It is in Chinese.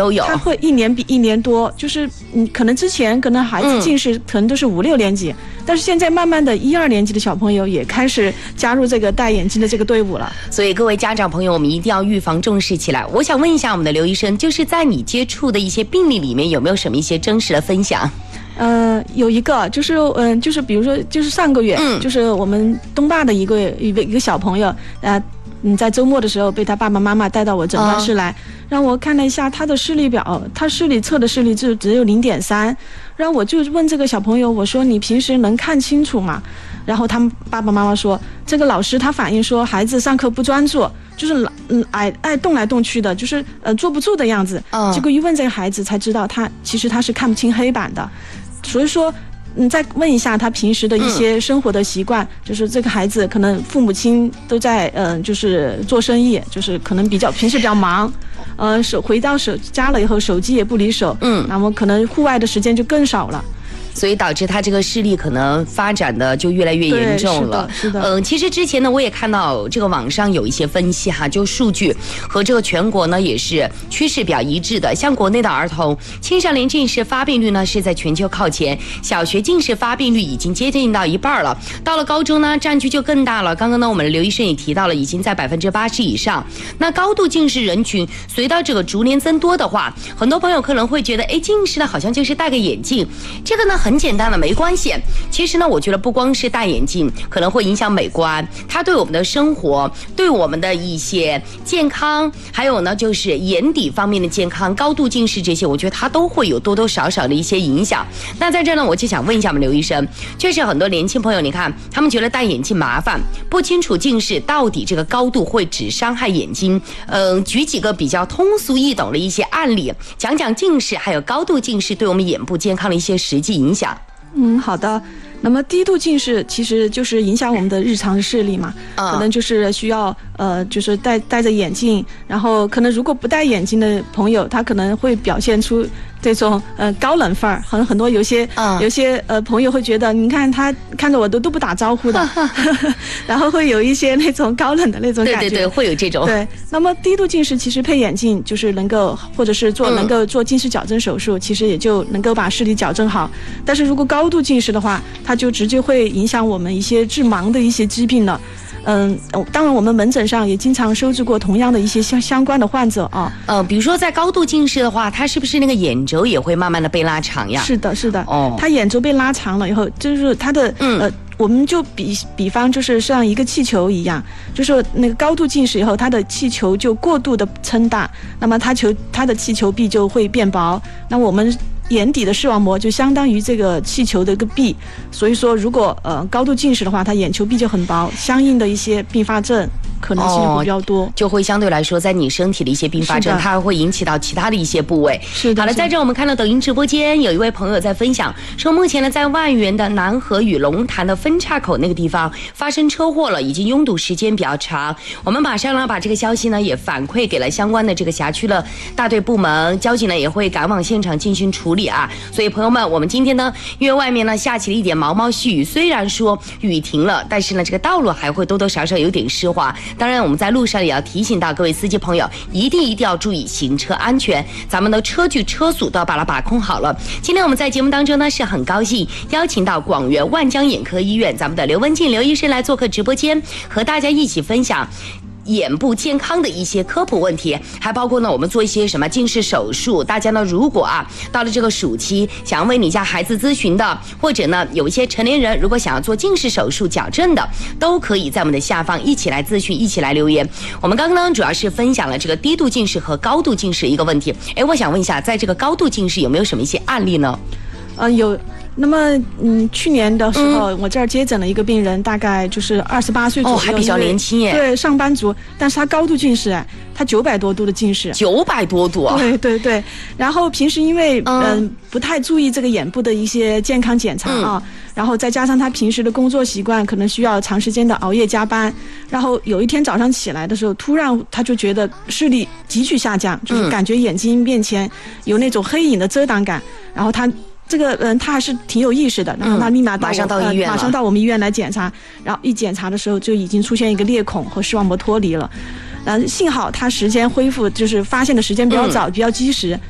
都有。 他会一年比一年多，就是可能之前可能孩子近视可能都是5、6年级，但是现在慢慢的1、2年级的小朋友也开始加入这个戴眼镜的这个队伍了。 所以各位家长朋友，我们一定要预防重视起来。我想问一下我们的刘医生，就是在你接触的一些病例里面，有没有什么一些真实的分享？ 有一个就是比如说就是上个月，就是我们东坝的一个小朋友，在周末的时候被他爸爸妈妈带到我诊断室来，让我看了一下他的视力表，他视力测的视力就只有0.3，然后我就问这个小朋友，我说你平时能看清楚吗？然后他们爸爸妈妈说，这个老师他反映说孩子上课不专注，就是爱动来动去的，就是坐不住的样子。结果一问这个孩子才知道，其实他是看不清黑板的。所以说再问一下他平时的一些生活的习惯，就是这个孩子可能父母亲都在就是做生意，就是可能平时比较忙，回到家了以后手机也不离手，那么可能户外的时间就更少了。 所以导致他这个视力可能发展的就越来越严重了。 是的。 其实之前呢，我也看到这个网上有一些分析哈，就数据和这个全国呢也是趋势比较一致的。像国内的儿童青少年近视发病率呢是在全球靠前，小学近视发病率已经接近到1半了，到了高中呢占据就更大了。刚刚呢我们的刘医生也提到了，已经在80%以上。那高度近视人群随到这个逐年增多的话，很多朋友可能会觉得，近视呢好像就是戴个眼镜，这个呢很简单的，没关系。其实呢，我觉得不光是戴眼镜可能会影响美观，它对我们的生活，对我们的一些健康，还有呢就是眼底方面的健康，高度近视这些，我觉得它都会有多多少少的一些影响。那在这呢，我就想问一下我们刘医生，确实很多年轻朋友，你看他们觉得戴眼镜麻烦，不清楚近视到底这个高度会只伤害眼睛。举几个比较通俗易懂的一些案例，讲讲近视还有高度近视对我们眼部健康的一些实际影响。 好的。那么低度近视其实就是影响我们的日常视力嘛，可能就是需要就是戴着眼镜，然后可能如果不戴眼镜的朋友，他可能会表现出这种高冷范儿，很多有些朋友会觉得，你看他看着我都不打招呼的，然后会有一些那种高冷的那种感觉。 对，会有这种。 对，那么低度近视其实配眼镜就是能够，或者是能够做近视矫正手术，其实也就能够把视力矫正好。但是如果高度近视的话，它就直接会影响我们一些致盲的一些疾病了。当然我们门诊上也经常收治过同样的一些相关的患者啊。 比如说在高度近视的话，它是不是那个眼轴也会慢慢的被拉长呀？ 是的。它眼轴被拉长了以后，就是它的我们就比方就是像一个气球一样，就是那个高度近视以后，它的气球就过度的撑大，那么它的气球壁就会变薄，那我们眼底的视网膜就相当于这个气球的一个壁，所以说如果高度近视的话，它眼球壁就很薄，相应的一些并发症可能性会比较多， 就会相对来说在你身体的一些并发症，它会引起到其他的一些部位。 是的。 好了，在这我们看到抖音直播间有一位朋友在分享说，目前呢在万源的南河与龙潭的分岔口那个地方发生车祸了，已经拥堵时间比较长。我们马上呢把这个消息呢也反馈给了相关的这个辖区的大队部门，交警呢也会赶往现场进行处理啊。所以朋友们，我们今天呢因为外面呢下起了一点毛毛细雨，虽然说雨停了，但是呢这个道路还会多多少少有点湿滑。当然我们在路上也要提醒到各位司机朋友，一定要注意行车安全，咱们的车距车速都要把它把控好了。今天我们在节目当中呢是很高兴邀请到广元万江眼科医院咱们的刘文静刘医生来做客直播间，和大家一起分享眼部健康的一些科普问题，还包括呢我们做一些什么近视手术。大家呢如果到了这个暑期想要为你家孩子咨询的，或者呢有一些成年人如果想要做近视手术矫正的，都可以在我们的下方一起来咨询，一起来留言。我们刚刚主要是分享了这个低度近视和高度近视一个问题。我想问一下，在这个高度近视有没有什么一些案例呢？ 有。那么去年的时候，我这儿接诊了一个病人，大概就是28岁左右， 还比较年轻耶。 对，上班族，但是他高度近视，他900多度的近视。 900多度啊？ 对。然后平时因为不太注意这个眼部的一些健康检查啊，然后再加上他平时的工作习惯，可能需要长时间的熬夜加班，然后有一天早上起来的时候，突然他就觉得视力急剧下降，就是感觉眼睛面前有那种黑影的遮挡感，然后他还是挺有意识的，然后他立马马上到医院马上到我们医院来检查，然后一检查的时候就已经出现一个裂孔和视网膜脱离了，幸好他时间恢复就是发现的时间比较早，比较及时。